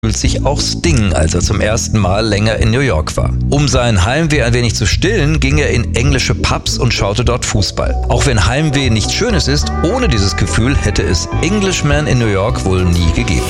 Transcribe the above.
fühlt sich auch Sting, als er zum ersten Mal länger in New York war. Um sein Heimweh ein wenig zu stillen, ging er in englische Pubs und schaute dort Fußball. Auch wenn Heimweh nichts Schönes ist, ohne dieses Gefühl hätte es Englishman in New York wohl nie gegeben.